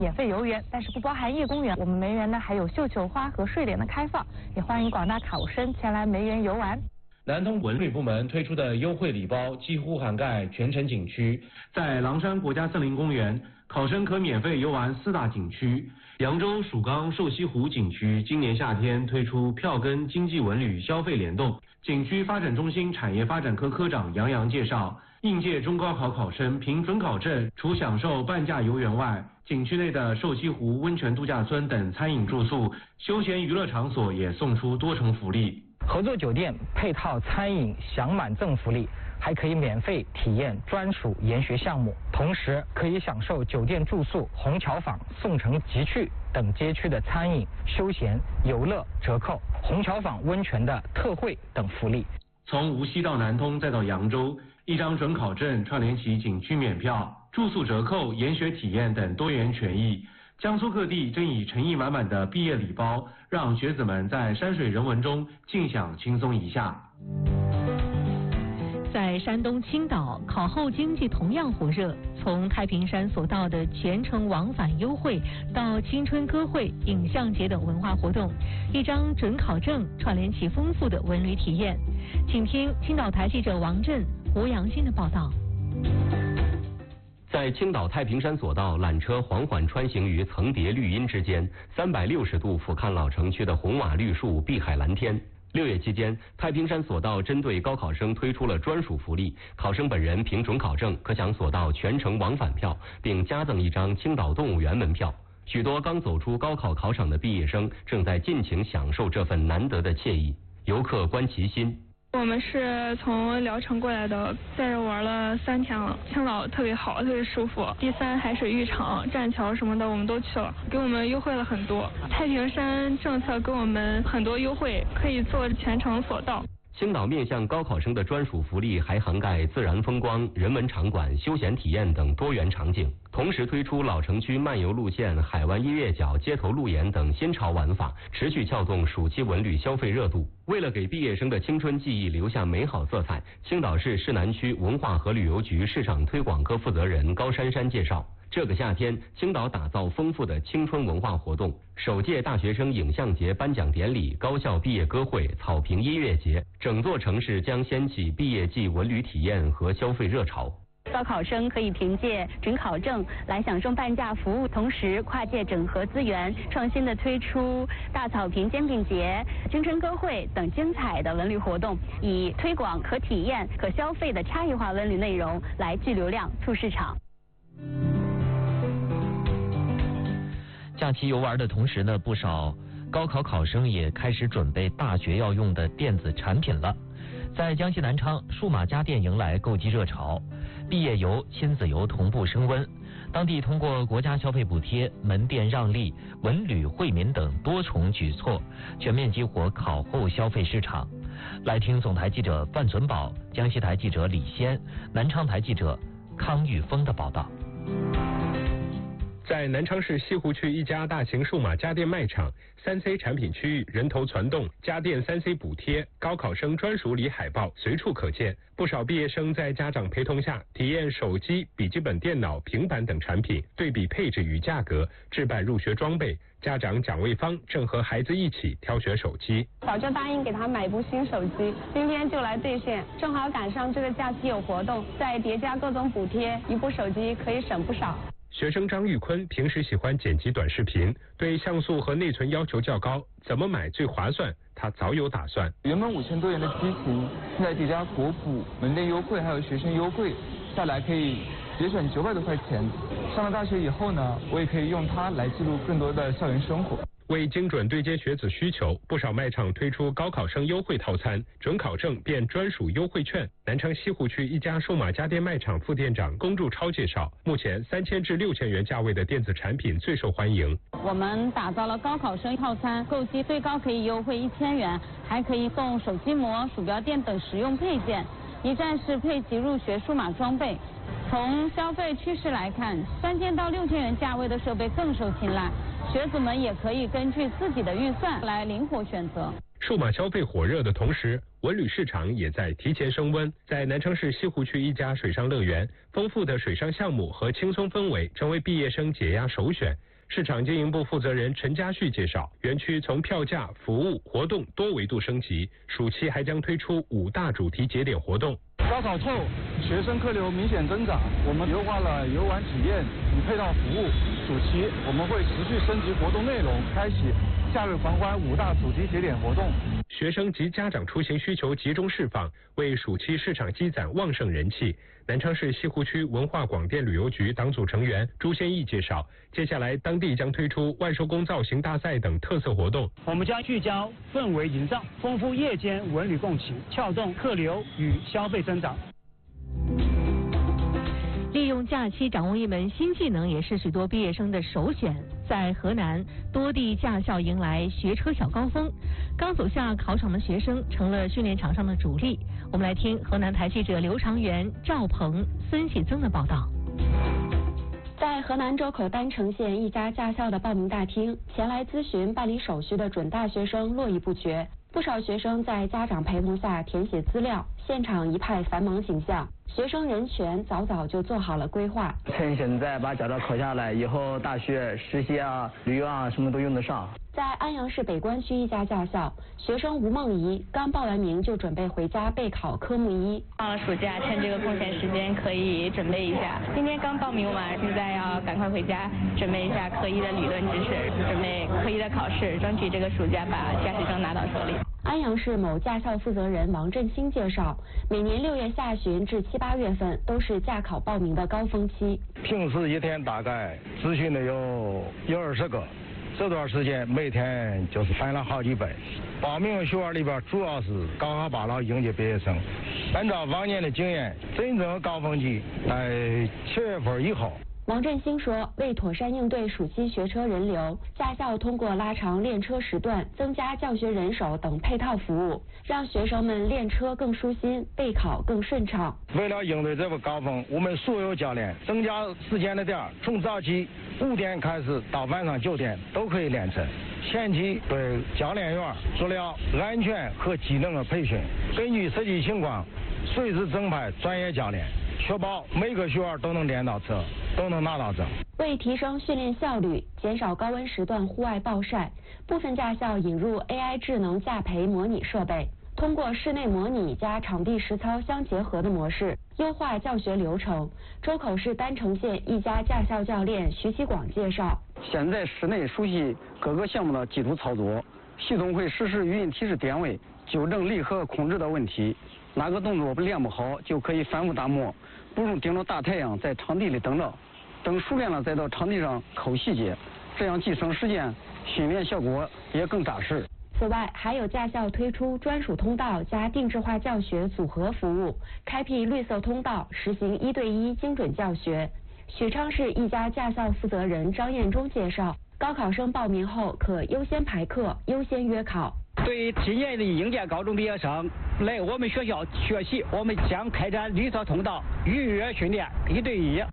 免费游园，但是不包含夜公园。我们梅园呢还有绣球花和睡莲的开放，也欢迎广大考生前来梅园游玩。 南通文旅部门推出的优惠礼包几乎涵盖全城景区，在狼山国家森林公园，考生可免费游玩4大景区。扬州蜀冈瘦西湖景区今年夏天推出票根经济文旅消费联动。景区发展中心产业发展科科长杨洋介绍，应届中高考考生凭准考证，除享受半价游园外，景区内的瘦西湖温泉度假村等餐饮住宿、休闲娱乐场所也送出多重福利。 合作酒店配套餐饮享满赠福利，还可以免费体验专属研学项目，同时可以享受酒店住宿、虹桥坊、宋城集趣等街区的餐饮、休闲、游乐折扣，虹桥坊温泉的特惠等福利。 从无锡到南通再到扬州，一张准考证串联起景区免票、住宿折扣、研学体验等多元权益。江苏各地正以诚意满满的毕业礼包，让学子们在山水人文中尽享轻松一下。 在山东青岛，考后经济同样火热。从太平山所到的全程往返优惠，到青春歌会、影像节等文化活动，一张准考证串联起丰富的文旅体验。请听青岛台记者王震、胡杨欣的报道。 在青岛太平山索道，缆车缓缓穿行于层叠绿荫之间，360度俯瞰老城区的红瓦绿树、碧海蓝天。6月期间，太平山索道针对高考生推出了专属福利，考生本人凭准考证可享索道全程往返票，并加赠一张青岛动物园门票。许多刚走出高考考场的毕业生正在尽情享受这份难得的惬意。游客关其心。 我们是从聊城过来的，在这玩了3天了，青岛特别好，特别舒服。第3海水浴场、栈桥什么的我们都去了，给我们优惠了很多。太平山政策给我们很多优惠，可以做全程索道。 青岛面向高考生的专属福利还涵盖自然风光、人文场馆、休闲体验等多元场景，同时推出老城区漫游路线、海湾音乐角、街头路演等新潮玩法，持续撬动暑期文旅消费热度。为了给毕业生的青春记忆留下美好色彩，青岛市市南区文化和旅游局市场推广科负责人高珊珊介绍，这个夏天，青岛打造丰富的青春文化活动，首届大学生影像节颁奖典礼、高校毕业歌会、草坪音乐节，整座城市将掀起毕业季文旅体验和消费热潮。 高考生可以凭借准考证来享受半价服务，同时跨界整合资源，创新的推出大草坪煎饼节、青春歌会等精彩的文旅活动，以推广可体验、可消费的差异化文旅内容来聚流量、促市场。 假期游玩的同时呢，不少高考考生也开始准备大学要用的电子产品了。在江西南昌，数码家电迎来购机热潮，毕业游、亲子游同步升温。当地通过国家消费补贴、门店让利、文旅惠民等多重举措，全面激活考后消费市场。来听总台记者范存宝、江西台记者李先、南昌台记者康玉峰的报道。 在南昌市西湖区一家大型数码家电卖场，3C 产品区域人头攒动，家电3C 补贴、高考生专属礼海报随处可见。不少毕业生在家长陪同下，体验手机、笔记本电脑、平板等产品，对比配置与价格，置办入学装备。家长蒋卫芳正和孩子一起挑选手机。 早就答应给他买部新手机，今天就来兑现，正好赶上这个假期有活动，再叠加各种补贴，一部手机可以省不少。 学生张玉坤平时喜欢剪辑短视频，对像素和内存要求较高，怎么买最划算？他早有打算。 原本5000多元的机型，现在叠加国补、门店优惠还有学生优惠，下来可以节省900多块钱。上了大学以后呢，我也可以用它来记录更多的校园生活。 为精准对接学子需求，不少卖场推出高考生优惠套餐，准考证变专属优惠券。南昌西湖区一家数码家电卖场副店长龚柱超介绍，目前3000至6000元价位的电子产品最受欢迎。 我们打造了高考生套餐，购机最高可以优惠1000元，还可以送手机膜、鼠标垫等实用配件，一站式配齐入学数码装备。从消费趋势来看，3000到6000元价位的设备更受青睐，学子们也可以根据自己的预算来灵活选择。 数码消费火热的同时，文旅市场也在提前升温。在南昌市西湖区一家水上乐园，丰富的水上项目和轻松氛围成为毕业生解压首选。 市场经营部负责人陈家旭介绍，园区从票价、服务、活动多维度升级，暑期还将推出5大主题节点活动。 高考后，学生客流明显增长，我们优化了游玩体验与配套服务。暑期我们会持续升级活动内容，开启夏日狂欢5大主题节点活动。 学生及家长出行需求集中释放，为暑期市场积攒旺盛人气。南昌市西湖区文化广电旅游局党组成员朱先义介绍，接下来当地将推出万寿宫造型大赛等特色活动。 我们将聚焦氛围营造，丰富夜间文旅共情，撬动客流与消费增长。 利用假期掌握一门新技能，也是许多毕业生的首选。在河南，多地驾校迎来学车小高峰，刚走下考场的学生成了训练场上的主力。我们来听河南台记者刘长元、赵鹏、孙喜增的报道。 在河南周口丹城县一家驾校的报名大厅，前来咨询办理手续的准大学生络绎不绝。不少学生在家长陪同下填写资料，现场一派繁忙景象。学生人权早早就做好了规划， 趁现在把驾照考下来，以后大学实习啊、旅游啊什么都用得上。 在安阳市北关区一家驾校，学生吴梦怡刚报完名就准备回家备考科目1。 放了暑假，趁这个空闲时间可以准备一下。今天刚报名完，现在要赶快回家准备一下科1的理论知识，准备科1的考试，争取这个暑假把驾驶证拿到手里。 安阳市某驾校负责人王振兴介绍，每年6月下旬至7、8月份都是驾考报名的高峰期。 平时一天大概咨询的有20个，这段时间每天就是翻了好几倍。报名的学员里边主要是高考8老应届毕业生。按照往年的经验，真正的高峰期在7月份以后。 王振兴说，为妥善应对暑期学车人流，驾校通过拉长练车时段、增加教学人手等配套服务，让学生们练车更舒心，备考更顺畅。 为了应对这个高峰，我们所有教练增加时间的点，从早起5点开始到晚上9点都可以练车。前期对教练员做了安全和机能的培训，根据实际情况，随时增派专业教练，确保每个学员都能练到车，都能拿到证。 为提升训练效率，减少高温时段户外暴晒，部分驾校引入 AI 智能驾培模拟设备，通过室内模拟加场地实操相结合的模式，优化教学流程。周口市丹城县一家驾校教练徐其广介绍， 现在室内熟悉各个项目的基础操作，系统会实时语音提示点位，纠正离合控制的问题。哪个动作练不好，就可以反复打磨，不用盯着大太阳在场地里等着，等熟练了再到场地上抠细节，这样既省时间，训练效果也更扎实。 此外，还有驾校推出专属通道加定制化教学组合服务，开辟绿色通道，实行1对1精准教学。许昌市一家驾校负责人张彦忠介绍，高考生报名后可优先排课、优先约考。 对今年的应届高中毕业生来我们学校学习，我们将开展绿色通道预约训练1对1。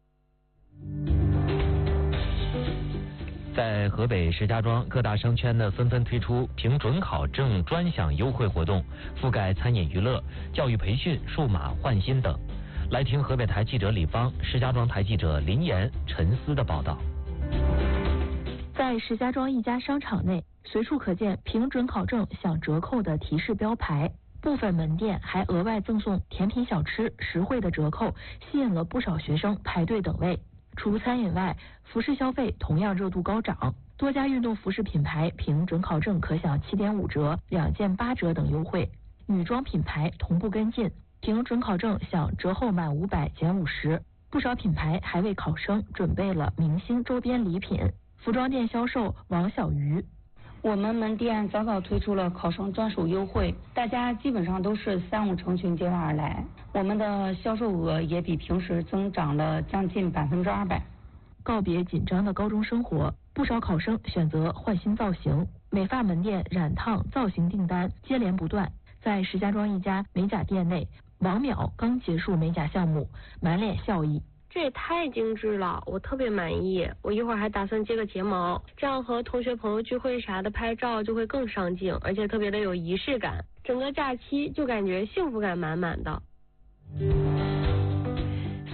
在河北石家庄，各大商圈呢纷纷推出凭准考证专享优惠活动，覆盖餐饮娱乐、教育培训、数码换新等。来听河北台记者李芳、石家庄台记者林岩、陈思的报道。 在石家庄一家商场内，随处可见凭准考证享折扣的提示标牌，部分门店还额外赠送甜品小吃，实惠的折扣吸引了不少学生排队等位。除餐饮外，服饰消费同样热度高涨，多家运动服饰品牌凭准考证可享7.5折、2件8折等优惠，女装品牌同步跟进，凭准考证享折后满500减50。不少品牌还为考生准备了明星周边礼品。服装店销售王小鱼， 我们门店早早推出了考生专属优惠，大家基本上都是3、5成群结伴而来，我们的销售额也比平时增长了将近200%。 告别紧张的高中生活，不少考生选择换新造型，美发门店染烫造型订单接连不断。在石家庄一家美甲店内，王淼刚结束美甲项目，满脸笑意。 这也太精致了，我特别满意。我一会儿还打算接个睫毛，这样和同学朋友聚会啥的拍照就会更上镜，而且特别的有仪式感。整个假期就感觉幸福感满满的。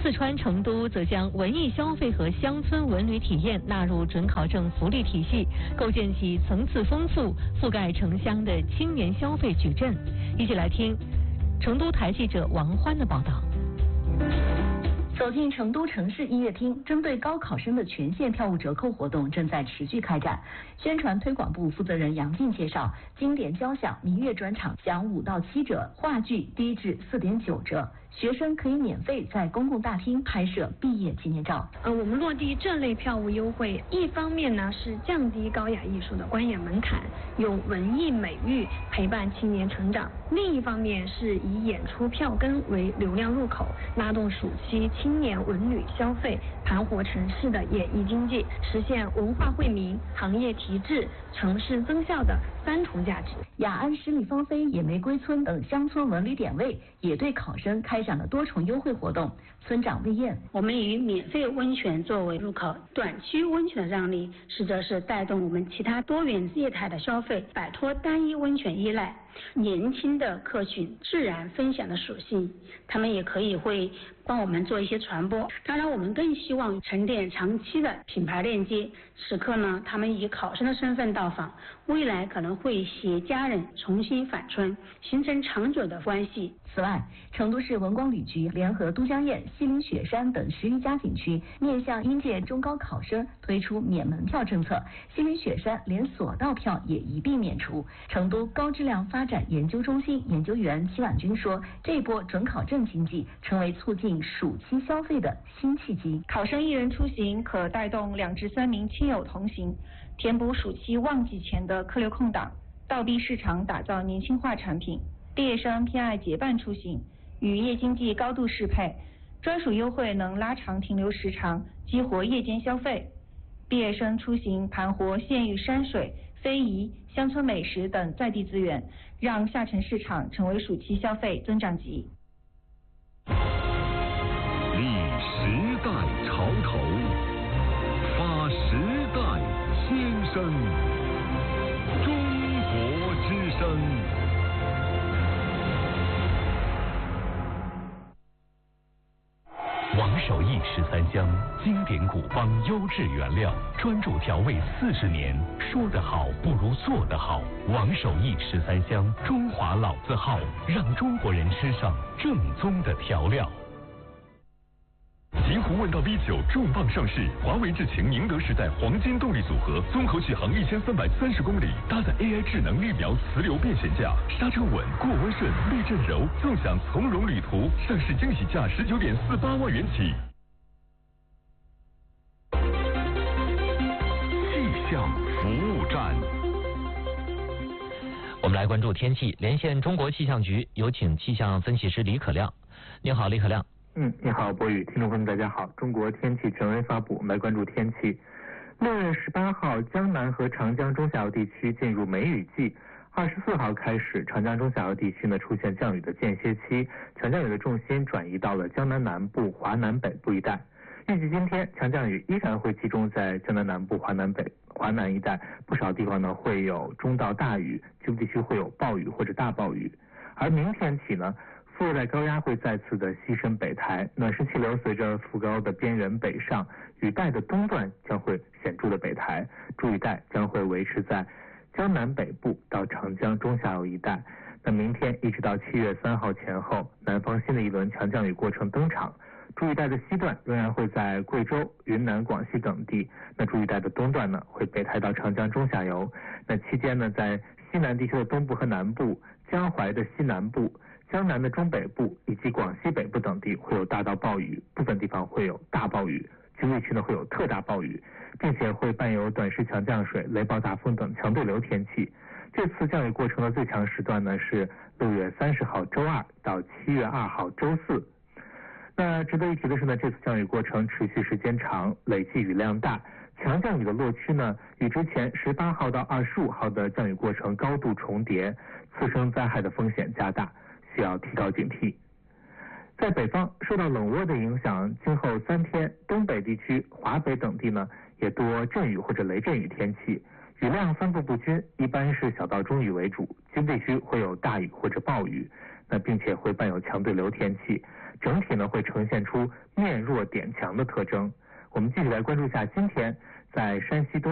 四川成都则将文艺消费和乡村文旅体验纳入准考证福利体系，构建起层次丰富、覆盖城乡的青年消费矩阵。一起来听成都台记者王欢的报道。 走进成都城市音乐厅，针对高考生的全线票务折扣活动正在持续开展。宣传推广部负责人杨静介绍，经典交响、民乐专场享5到7折，话剧低至4.9折。学生可以免费在公共大厅拍摄毕业纪念照。 我们落地这类票务优惠，一方面呢是降低高雅艺术的观演门槛，用文艺美育陪伴青年成长；另一方面是以演出票根为流量入口，拉动暑期青年文旅消费，盘活城市的演艺经济，实现文化惠民、行业提质、城市增效的3重价值。 雅安十里芳菲、野玫瑰村等乡村文旅点位也对考生开展了多重优惠活动。村长魏燕， 我们以免费温泉作为入口，短期温泉的让利，实则是带动我们其他多元业态的消费，摆脱单一温泉依赖。年轻的客群自然分享的属性，他们也会帮我们做一些传播。当然，我们更希望沉淀长期的品牌链接。此刻呢，他们以考生的身份到访，未来可能会携家人重新返村，形成长久的关系。 此外，成都市文光旅局联合都江堰、西岭雪山等10余家景区，面向应届中高考生推出免门票政策。西岭雪山连索道票也一并免除。成都高质量发展研究中心研究员齐婉君说，这波准考证经济成为促进暑期消费的新契机。 考生1人出行可带动2至3名亲友同行，填补暑期旺季前的客流空档，倒逼市场打造年轻化产品。毕业生偏爱结伴出行，与夜经济高度适配，专属优惠能拉长停留时长，激活夜间消费。毕业生出行盘活县域山水、非遗、乡村美食等在地资源，让下沉市场成为暑期消费增长极。 立时代潮头，发时代先声，中国之声。王守义13香，经典古方，优质原料，专注调味40年。说得好不如做得好。王守义13香，中华老字号，让中国人吃上正宗的调料。极狐问道 V9 重磅上市，华为智擎宁德时代黄金动力组合，综合续航1330公里，搭载 AI 智能绿苗磁流变悬架，刹车稳，过弯顺，避震柔，纵享从容旅途。上市惊喜价19.48万元起。气象服务站， 我们来关注天气，连线中国气象局，有请气象分析师李可亮。你好，李可亮。 你好，博宇，听众朋友们，大家好。中国天气权威发布，我们来关注天气。6月18号，江南和长江中下游地区进入梅雨季。24号开始，长江中下游地区呢出现降雨的间歇期，强降雨的重心转移到了江南南部、华南北部一带。预计今天强降雨依然会集中在江南南部、华南一带，不少地方呢会有中到大雨，局部地区会有暴雨或者大暴雨。而明天起呢，副热带高压会再次的西伸北抬，暖湿气流随着副高的边缘北上，雨带的东段将会显著的北抬，注雨带将会维持在江南北部到长江中下游一带。那明天一直到7月3号前后，南方新的一轮强降雨过程登场，注雨带的西段仍然会在贵州、云南、广西等地，那注雨带的东段呢会北抬到长江中下游。那期间呢，在西南地区的东部和南部、江淮的西南部、江南的中北部以及广西北部等地会有大到暴雨，部分地方会有大暴雨，局部地区呢会有特大暴雨，并且会伴有短时强降水、雷暴大风等强对流天气。这次降雨过程的最强时段呢是6月30号周二到7月2号周四。那值得一提的是呢，这次降雨过程持续时间长，累计雨量大，强降雨的落区呢与之前18号到25号的降雨过程高度重叠，次生灾害的风险加大，需要提高警惕。在北方受到冷涡的影响，今后3天东北地区、华北等地呢也多阵雨或者雷阵雨天气，雨量分布不均，一般是小到中雨为主，局部地区会有大雨或者暴雨，那并且会伴有强对流天气。 整体呢会呈现出面弱点强的特征。我们继续来关注一下今天在山西东